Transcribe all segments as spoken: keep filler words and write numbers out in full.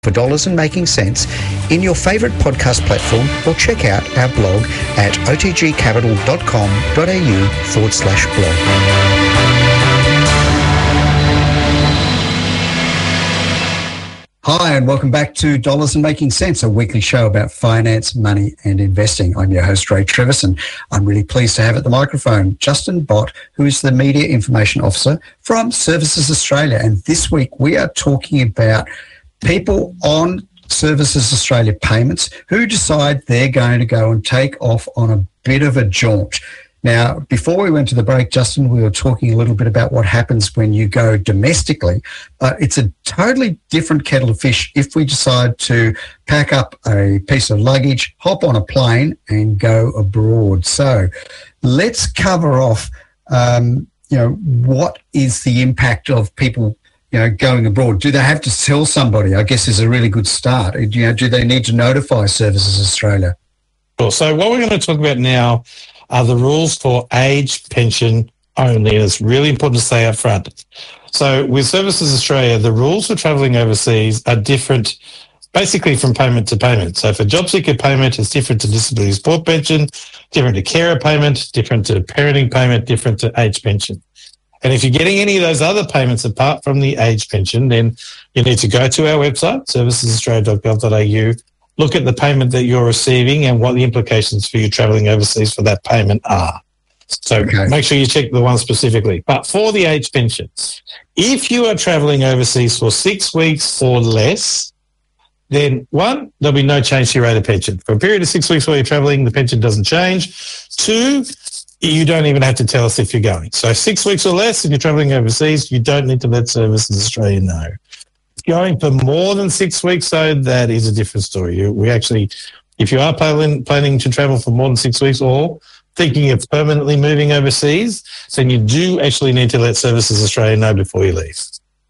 for Dollars and Making Sense in your favourite podcast platform, or check out our blog at otgcapital.com.au forward slash blog. Hi, and welcome back to Dollars and Making Sense, a weekly show about finance, money and investing. I'm your host, Ray Trevis, and I'm really pleased to have at the microphone Justin Bott, who is the Media Information Officer from Services Australia. And this week we are talking about people on Services Australia payments who decide they're going to go and take off on a bit of a jaunt. Now, before we went to the break, Justin, we were talking a little bit about what happens when you go domestically, but it's a totally different kettle of fish if we decide to pack up a piece of luggage, hop on a plane and go abroad. So let's cover off, um, you know, what is the impact of people you know, going abroad? Do they have to tell somebody? I guess is a really good start. You know, do they need to notify Services Australia? Sure. So what we're going to talk about now are the rules for age pension only, and it's really important to say up front. So with Services Australia, the rules for travelling overseas are different basically from payment to payment. So for job seeker payment, it's different to disability support pension, different to carer payment, different to parenting payment, different to age pension. And if you're getting any of those other payments apart from the age pension, then you need to go to our website, services australia dot gov dot a u, look at the payment that you're receiving and what the implications for you travelling overseas for that payment are. So okay. Make sure you check the one specifically. But for the age pension, if you are travelling overseas for six weeks or less, then one, there'll be no change to your rate of pension. For a period of six weeks while you're travelling, the pension doesn't change. Two, you don't even have to tell us if you're going. So six weeks or less, if you're travelling overseas, you don't need to let Services Australia know. Going for more than six weeks, though, that is a different story. You, we actually, if you are planning, planning to travel for more than six weeks or thinking of permanently moving overseas, then you do actually need to let Services Australia know before you leave.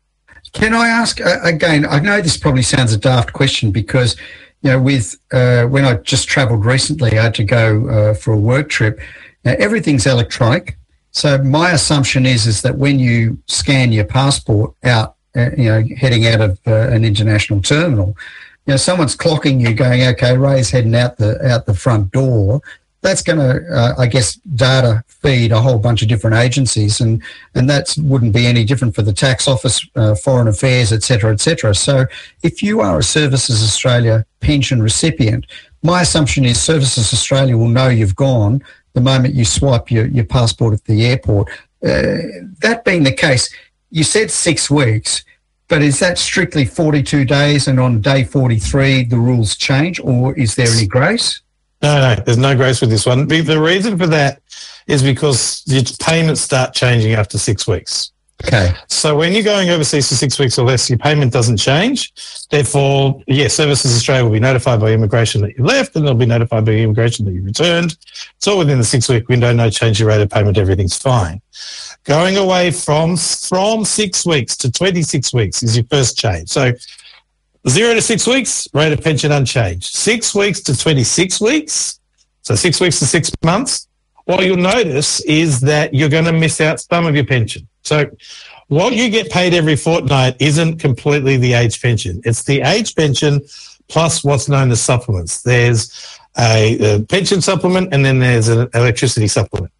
Can I ask, uh, again, I know this probably sounds a daft question because, you know, with uh, when I just travelled recently, I had to go uh, for a work trip. Now, everything's electronic, so my assumption is is that when you scan your passport out, uh, you know, heading out of uh, an international terminal, you know, someone's clocking you, going, okay, Ray's heading out the out the front door. That's going to, uh, I guess, data feed a whole bunch of different agencies, and and that wouldn't be any different for the tax office, uh, foreign affairs, et cetera, et cetera. So if you are a Services Australia pension recipient, my assumption is Services Australia will know you've gone the moment you swipe your, your passport at the airport. Uh, that being the case, you said six weeks, but is that strictly forty-two days and on day forty-three the rules change, or is there any grace? No, no, there's no grace with this one. The reason for that is because your payments start changing after six weeks. Okay. So when you're going overseas for six weeks or less, your payment doesn't change. Therefore, yes, Services Australia will be notified by immigration that you left, and they'll be notified by immigration that you returned. It's all within the six-week window, no change in your rate of payment, everything's fine. Going away from from six weeks to twenty-six weeks is your first change. So zero to six weeks, rate of pension unchanged. Six weeks to twenty-six weeks, so six weeks to six months, what you'll notice is that you're going to miss out some of your pension. So what you get paid every fortnight isn't completely the age pension. It's the age pension plus what's known as supplements. There's a, a pension supplement and then there's an electricity supplement.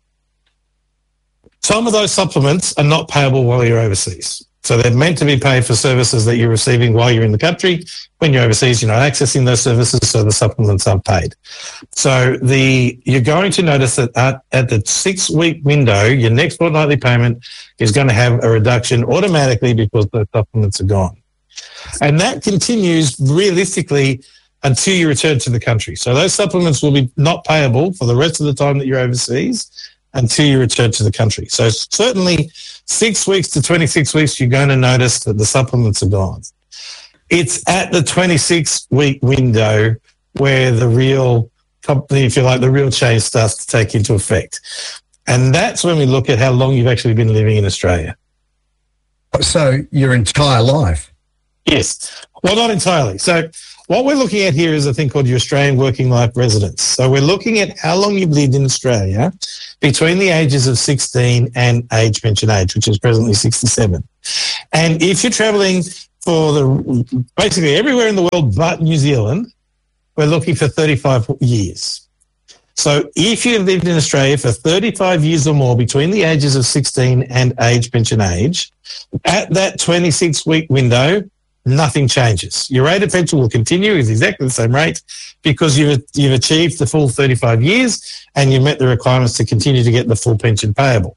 Some of those supplements are not payable while you're overseas. So they're meant to be paid for services that you're receiving while you're in the country. When you're overseas, you're not accessing those services, so the supplements aren't paid. So the you're going to notice that at, at the six-week window, your next fortnightly payment is going to have a reduction automatically because the supplements are gone. And that continues realistically until you return to the country. So those supplements will be not payable for the rest of the time that you're overseas until you return to the country. So certainly six weeks to twenty-six weeks, you're going to notice that the supplements are gone. It's at the twenty-six week window where the real company, if you like, the real change starts to take into effect. And that's when we look at how long you've actually been living in Australia. So your entire life? Yes. Well, not entirely. So what we're looking at here is a thing called your Australian working life residence. So we're looking at how long you've lived in Australia between the ages of sixteen and age pension age, which is presently sixty-seven. And if you're travelling for the basically everywhere in the world but New Zealand, we're looking for thirty-five years. So if you've lived in Australia for thirty-five years or more between the ages of sixteen and age pension age, at that twenty-six week window, nothing changes. Your rate of pension will continue with exactly the same rate because you've, you've achieved the full thirty-five years and you've met the requirements to continue to get the full pension payable.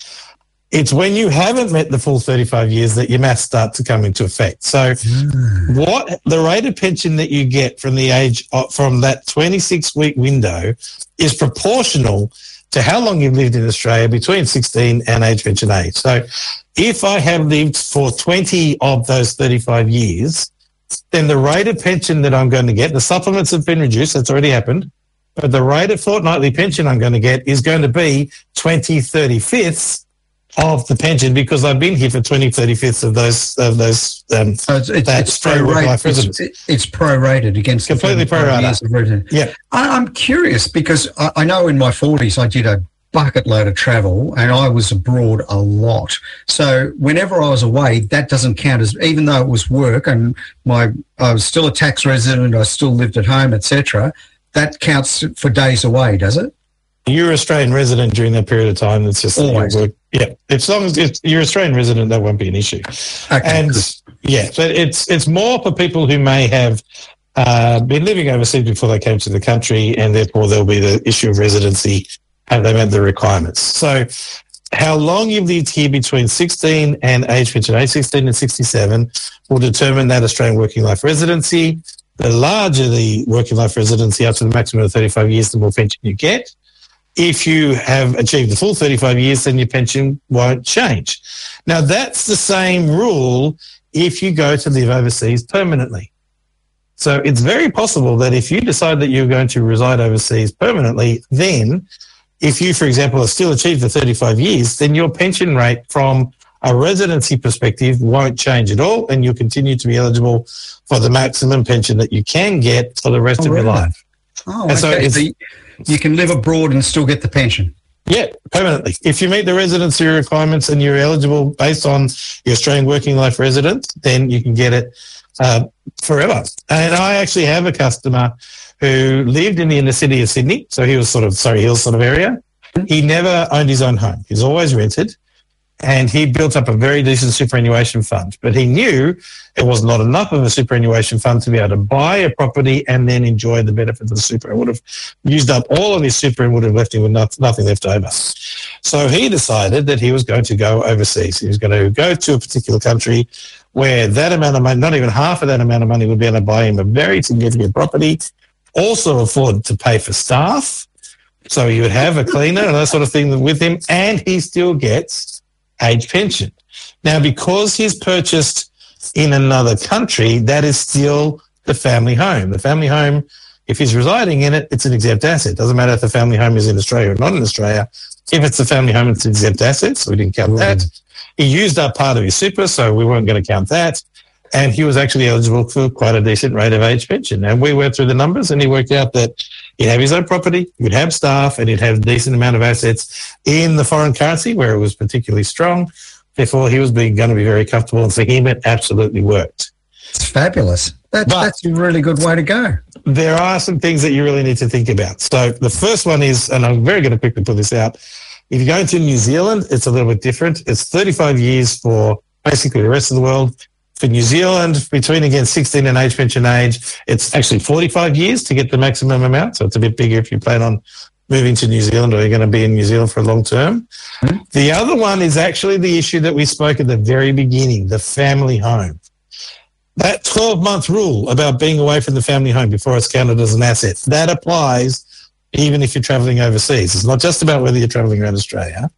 It's when you haven't met the full thirty-five years that your maths start to come into effect. So mm. what the rate of pension that you get from the age of, from that twenty-six week window is proportional to how long you've lived in Australia between sixteen and age pension age. So if I have lived for twenty of those thirty-five years, then the rate of pension that I'm going to get, the supplements have been reduced, that's already happened, but the rate of fortnightly pension I'm going to get is going to be twenty thirty-fifths of the pension because I've been here for twenty thirty-fifths of those of those. Um, so it's, it's, it's prorated. It's, it's prorated against completely prorated. Yeah, I, I'm curious because I, I know in my forties I did a bucket load of travel and I was abroad a lot. So whenever I was away, that doesn't count as, even though it was work and my I was still a tax resident, I still lived at home, et cetera. That counts for days away, does it? You're Australian resident during that period of time. It's just always. Yeah, as long as it's, you're Australian resident, that won't be an issue. Okay. And yeah, but it's it's more for people who may have uh, been living overseas before they came to the country, and therefore there'll be the issue of residency. Have they met the requirements? So, how long you've lived here between sixteen and age pension age, sixteen and sixty-seven, will determine that Australian working life residency. The larger the working life residency, up to the maximum of thirty-five years, the more pension you get. If you have achieved the full thirty-five years, then your pension won't change. Now, that's the same rule if you go to live overseas permanently. So it's very possible that if you decide that you're going to reside overseas permanently, then if you, for example, have still achieved the thirty-five years, then your pension rate from a residency perspective won't change at all, and you'll continue to be eligible for the maximum pension that you can get for the rest oh, of really? your life. Oh, and okay. So, it's, so you can live abroad and still get the pension? Yeah, permanently. If you meet the residency requirements and you're eligible based on your Australian working life resident, then you can get it uh, forever. And I actually have a customer who lived in the inner city of Sydney, so he was sort of Surrey Hills sort of area. He never owned his own home. He's always rented. And he built up a very decent superannuation fund. But he knew it was not enough of a superannuation fund to be able to buy a property and then enjoy the benefits of the super. It would have used up all of his super and would have left him with not, nothing left over. So he decided that he was going to go overseas. He was going to go to a particular country where that amount of money, not even half of that amount of money, would be able to buy him a very significant property, also afford to pay for staff. So he would have a cleaner and that sort of thing with him, and he still gets age pension. Now, because he's purchased in another country, that is still the family home. The family home, if he's residing in it, it's an exempt asset. Doesn't matter if the family home is in Australia or not in Australia. If it's the family home, it's an exempt asset, so we didn't count mm. that. He used up part of his super, so we weren't going to count that. And he was actually eligible for quite a decent rate of age pension. And we went through the numbers and he worked out that he'd have his own property, he'd have staff, and he'd have a decent amount of assets in the foreign currency where it was particularly strong. Therefore, he was being, going to be very comfortable, and for him, it absolutely worked. It's fabulous. That's, that's a really good way to go. There are some things that you really need to think about. So the first one is, and I'm very going to quickly put this out, if you're going to New Zealand, it's a little bit different. It's thirty-five years for basically the rest of the world. For New Zealand, between, again, sixteen and age pension age, it's actually forty-five years to get the maximum amount. So it's a bit bigger if you plan on moving to New Zealand or you're going to be in New Zealand for a long term. Mm-hmm. The other one is actually the issue that we spoke at the very beginning, the family home. That twelve-month rule about being away from the family home before it's counted as an asset, that applies even if you're travelling overseas. It's not just about whether you're travelling around Australia.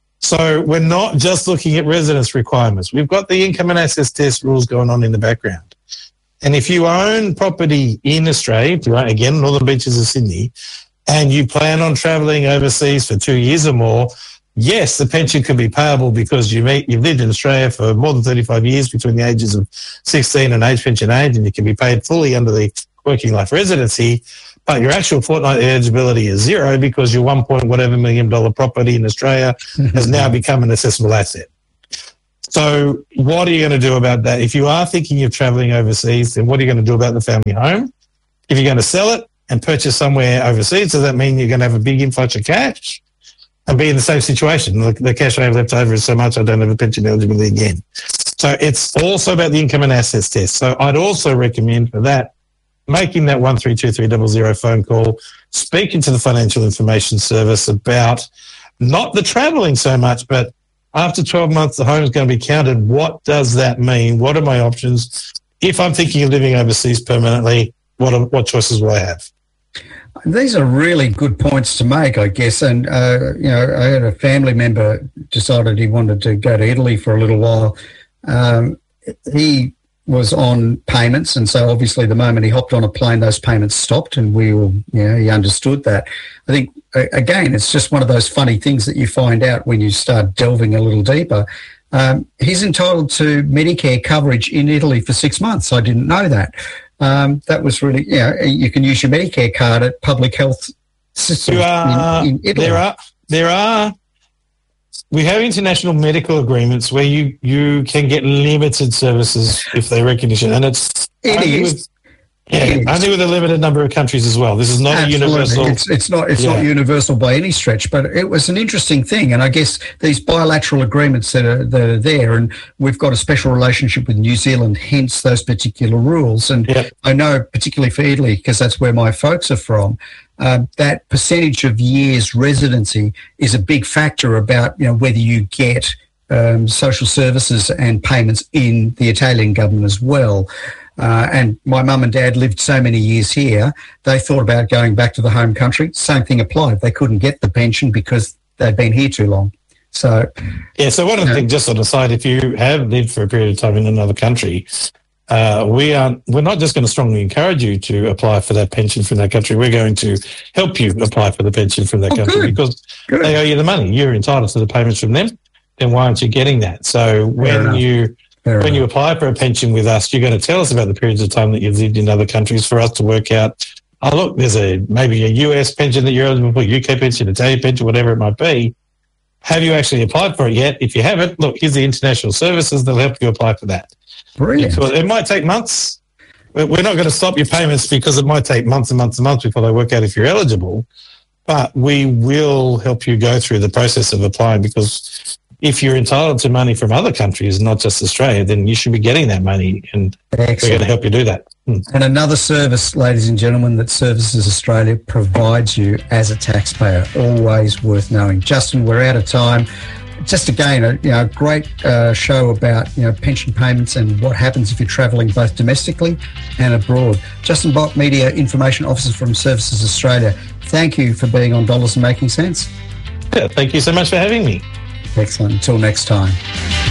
So we're not just looking at residence requirements. We've got the income and assets test rules going on in the background. And if you own property in Australia, if you own, again, Northern Beaches of Sydney, and you plan on travelling overseas for two years or more, yes, the pension can be payable because you meet, you've lived in Australia for more than thirty-five years between the ages of sixteen and age pension age, and you can be paid fully under the working life residency. But your actual fortnightly eligibility is zero because your one point whatever million dollar property in Australia has now become an assessable asset. So what are you going to do about that? If you are thinking of travelling overseas, then what are you going to do about the family home? If you're going to sell it and purchase somewhere overseas, does that mean you're going to have a big influx of cash and be in the same situation? The, the cash I have left over is so much I don't have a pension eligibility again. So it's also about the income and assets test. So I'd also recommend for that, making that one three two three zero zero phone call, speaking to the Financial Information Service about not the travelling so much, but after twelve months, the home is going to be counted. What does that mean? What are my options? If I'm thinking of living overseas permanently, what are, what choices will I have? These are really good points to make, I guess. And, uh, you know, I had a family member decided he wanted to go to Italy for a little while. Um, he was on payments, and so obviously the moment he hopped on a plane, those payments stopped, and we were, you know, he understood that. I think, again, it's just one of those funny things that you find out when you start delving a little deeper. Um, he's entitled to Medicare coverage in Italy for six months. I didn't know that. Um, that was really, you know, you can use your Medicare card at public health systems are, in, in Italy. There are, there are, we have international medical agreements where you, you can get limited services if they recognition, and it's it only is. With, yeah, only with a limited number of countries as well. This is not Absolutely. a universal. It's, it's not. It's yeah. not universal by any stretch, but it was an interesting thing. And I guess these bilateral agreements that are that are there, and we've got a special relationship with New Zealand, hence those particular rules. And yep. I know, particularly for Italy, because that's where my folks are from, uh, that percentage of years residency is a big factor about, you know, whether you get um, social services and payments in the Italian government as well. Uh, and my mum and dad lived so many years here, they thought about going back to the home country. Same thing applied. They couldn't get the pension because they'd been here too long. So, yeah, so one of the things, just on the side, if you have lived for a period of time in another country, uh, we are, we're not just going to strongly encourage you to apply for that pension from that country. We're going to help you apply for the pension from that oh, country good. because good. they owe you the money. You're entitled to the payments from them. Then why aren't you getting that? So when you... Fair when enough. You apply for a pension with us, you're going to tell us about the periods of time that you've lived in other countries for us to work out, oh, look, there's a maybe a U S pension that you're eligible for, U K pension, Italian pension, whatever it might be. Have you actually applied for it yet? If you haven't, look, here's the international services. They'll help you apply for that. Brilliant. So it might take months. We're not going to stop your payments because it might take months and months and months before they work out if you're eligible. But we will help you go through the process of applying because if you're entitled to money from other countries, not just Australia, then you should be getting that money, and Excellent. We're going to help you do that. Hmm. And another service, ladies and gentlemen, that Services Australia provides you as a taxpayer, always worth knowing. Justin, we're out of time. Just again, a you know, great uh, show about you know pension payments and what happens if you're travelling both domestically and abroad. Justin Bott, Media Information Officer from Services Australia. Thank you for being on Dollars and Making Sense. Yeah, thank you so much for having me. Excellent. Until next time.